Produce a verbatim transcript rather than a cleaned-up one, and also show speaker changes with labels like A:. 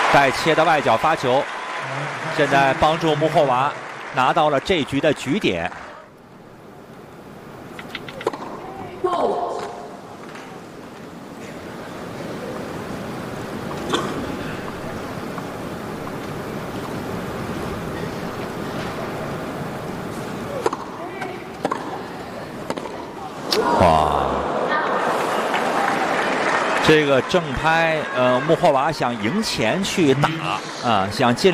A: 带切的外角发球，现在帮助穆霍娃拿到了这局的局点。哇！这个正拍，呃，穆霍娃想赢前去打啊，想尽。